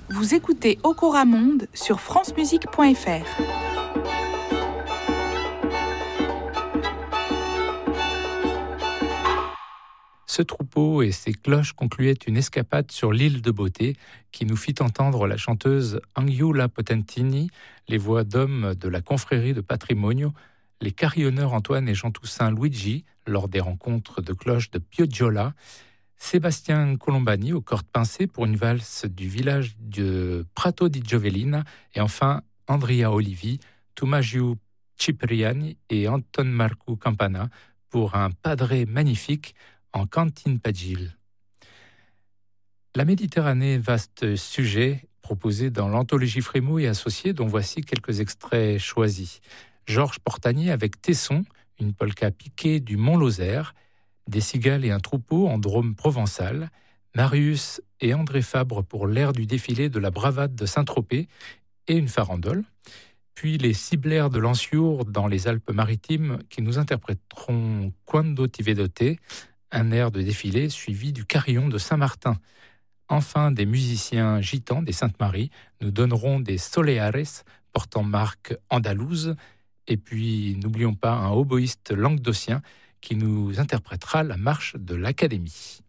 Vous écoutez Okora Monde sur francemusique.fr. Ce troupeau et ses cloches concluaient une escapade sur l'île de Beauté qui nous fit entendre la chanteuse Angiula Potentini, les voix d'hommes de la confrérie de Patrimonio, les carillonneurs Antoine et Jean-Toussaint Luigi lors des rencontres de cloches de Piogiola, Sébastien Colombani aux cordes pincées pour une valse du village de Prato di Giovelina et enfin Andrea Olivi, Tommaso Cipriani et Anton Marco Campana pour un padré magnifique en Cantine Pagil. La Méditerranée, vaste sujet proposé dans l'anthologie Frémaux et Associés, dont voici quelques extraits choisis. Georges Portanier avec Tesson, une polka piquée du Mont-Lozère, des cigales et un troupeau en Drôme provençal, Marius et André Fabre pour l'air du défilé de la bravade de Saint-Tropez et une farandole, puis les Ciblaires de Lanciourt dans les Alpes-Maritimes qui nous interpréteront Quando ti vedo te, un air de défilé suivi du carillon de Saint-Martin. Enfin, des musiciens gitans des Saintes-Maries nous donneront des Soleares portant marque andalouse. Et puis, n'oublions pas un oboïste languedocien qui nous interprétera la marche de l'Académie.